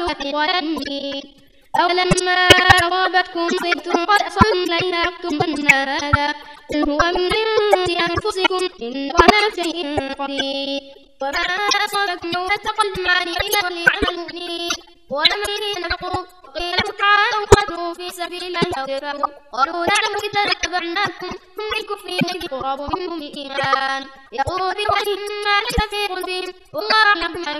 ولني أولما أصابتكم مصيبة قد أصبتم لئن أردتم هذا قل هو من عند أنفسكم إن على شيء قدير وما أصابكم يوم التقى الجمعان فليعمل المؤمنين والذين نفقوا قيل تعالوا قاتلوا في سبيل الله أو ادفعوا قالوا نعلم إذا اتبعناكم هم بالكفر قرب منهم الإيمان يقولوا بوجههم ما ليس في قلوبهم والله أعلم